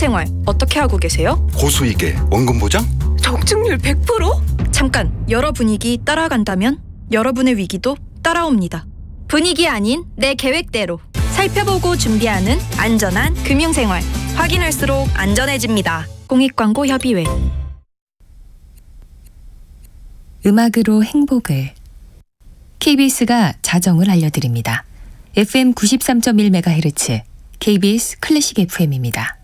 금융생활 어떻게 하고 계세요? 고수익에 원금 보장? 적중률 100%? 잠깐, 여러 분위기 따라간다면 여러분의 위기도 따라옵니다. 분위기 아닌 내 계획대로 살펴보고 준비하는 안전한 금융생활. 확인할수록 안전해집니다. 공익광고협의회. 음악으로 행복을. KBS가 자정을 알려드립니다. FM 93.1MHz KBS 클래식 FM입니다.